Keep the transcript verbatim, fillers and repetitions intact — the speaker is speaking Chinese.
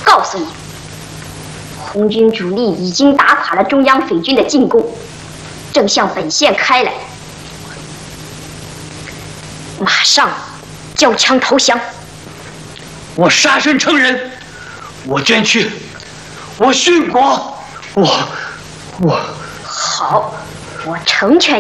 告诉你，红军主力已经打垮了中央匪军的进攻，正向本线开来，马上交枪投降。 我杀身成仁，我捐躯，我殉国，我我好，我成全